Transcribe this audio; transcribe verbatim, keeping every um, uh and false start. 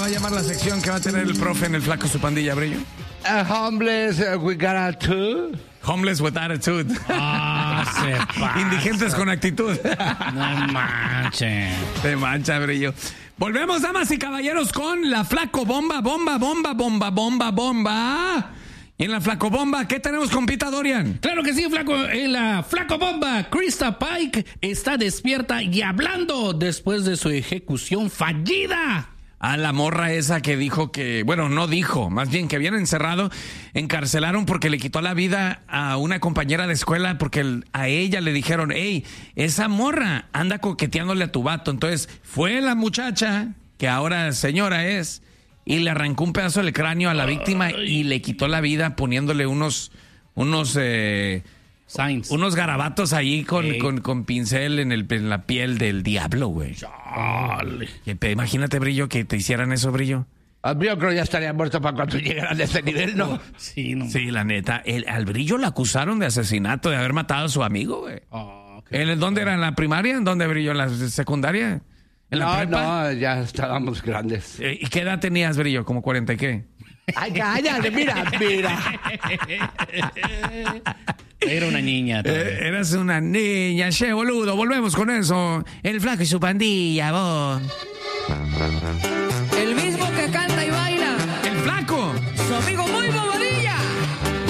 Va a llamar la sección que va a tener el profe en el Flaco y su pandilla, Brillo. Uh, homeless uh, with attitude. Homeless with attitude. Ah, se pasa. Indigentes con actitud. No manches. Te mancha, Brillo. Volvemos, damas y caballeros, con la Flaco Bomba, bomba, bomba, bomba, bomba, bomba. Y en la Flaco Bomba, ¿qué tenemos, compita Dorian? Claro que sí, Flaco. En la Flaco Bomba, Krista Pike está despierta y hablando después de su ejecución fallida. A la morra esa que dijo que, bueno, no dijo, más bien que habían encerrado, encarcelaron porque le quitó la vida a una compañera de escuela porque el, a ella le dijeron, hey, esa morra anda coqueteándole a tu vato. Entonces fue la muchacha, que ahora señora es, y le arrancó un pedazo del cráneo a la víctima y le quitó la vida poniéndole unos, unos, eh, Signs. unos garabatos ahí con, Hey. con, con pincel en, el, en la piel del diablo, güey. Dale. Imagínate, Brillo, que te hicieran eso, Brillo. Yo creo que ya estaría muerto para cuando llegaran a ese nivel, ¿no? Sí, no. Sí, la neta. El, al Brillo lo acusaron de asesinato, de haber matado a su amigo, güey. Oh, qué- ¿En el, ¿Dónde era? ¿En la primaria? ¿En dónde, Brillo? ¿En la secundaria? ¿En la No, prepa? no, ya estábamos grandes. Eh, ¿Y qué edad tenías, Brillo? ¿Como cuarenta y qué? Ay, cállate, mira, mira. Era una niña. Eh, eras una niña, che, boludo. Volvemos con eso. El Flaco y su pandilla, vos.